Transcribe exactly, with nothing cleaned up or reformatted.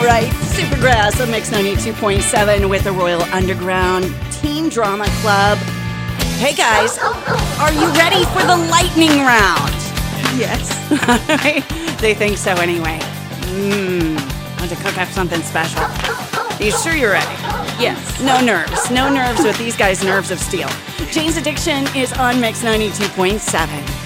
right. Supergrass on Mix ninety-two point seven with the Royal Underground Teen Drama Club. Hey guys, are you ready for the lightning round? Yes. They think so anyway. Mmm, I want to cook up something special. Are you sure you're ready? Yes. No nerves. No nerves with these guys' nerves of steel. Jane's Addiction is on Mix ninety-two point seven.